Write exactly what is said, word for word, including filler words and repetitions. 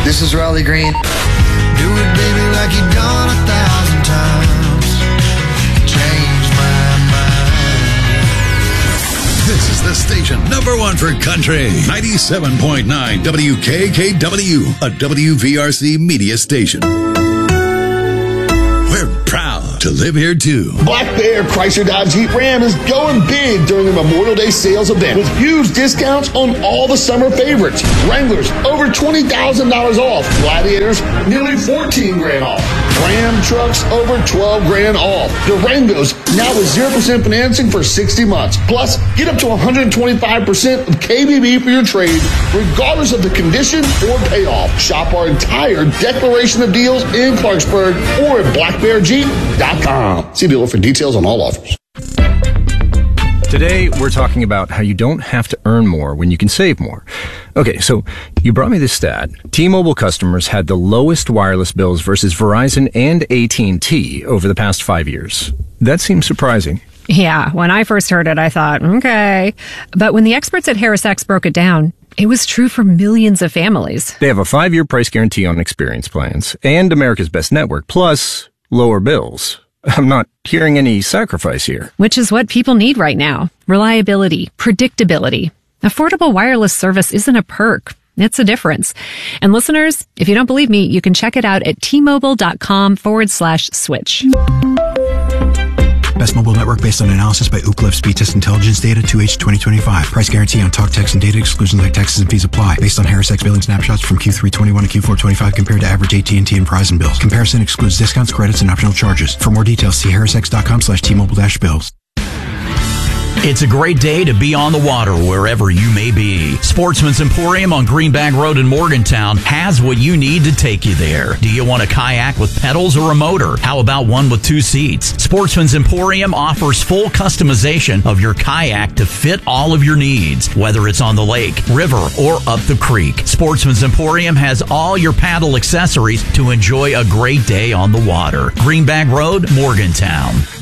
This is Raleigh Green. Do it, baby, like you've done a thousand times. Change my mind. This is the station number one for country. ninety-seven point nine W K K W, a W V R C media station. We're proud to live here, too. Black Bear Chrysler Dodge Jeep Ram is going big during the Memorial Day sales event with huge discounts on all the summer favorites. Wranglers, over twenty thousand dollars off. Gladiators, nearly fourteen grand off. Ram trucks, over twelve grand off. Durangos, now with zero percent financing for sixty months. Plus, get up to one hundred twenty-five percent of K B B for your trade, regardless of the condition or payoff. Shop our entire declaration of deals in Clarksburg or at black bear jeep dot com. See dealer for details on all offers. Today, we're talking about how you don't have to earn more when you can save more. Okay, so you brought me this stat. T-Mobile customers had the lowest wireless bills versus Verizon and A T and T over the past five years. That seems surprising. Yeah, when I first heard it, I thought, okay. But when the experts at HarrisX broke it down, it was true for millions of families. They have a five-year price guarantee on experience plans and America's Best Network, plus lower bills. I'm not hearing any sacrifice here. Which is what people need right now. Reliability, predictability. Affordable wireless service isn't a perk. It's a difference. And listeners, if you don't believe me, you can check it out at T-Mobile.com forward slash switch. Best mobile network based on analysis by Ookla Speed Test Intelligence Data two H twenty twenty-five. Price guarantee on talk, text, and data. Exclusions like taxes and fees apply. Based on HarrisX billing snapshots from Q three twenty-one to Q four twenty-five compared to average A T and T and Verizon bills. Comparison excludes discounts, credits, and optional charges. For more details, see harrisx.com slash T-Mobile dash bills. It's a great day to be on the water wherever you may be. Sportsman's Emporium on Greenbank Road in Morgantown has what you need to take you there. Do you want a kayak with pedals or a motor? How about one with two seats? Sportsman's Emporium offers full customization of your kayak to fit all of your needs, whether it's on the lake, river, or up the creek. Sportsman's Emporium has all your paddle accessories to enjoy a great day on the water. Greenbank Road, Morgantown.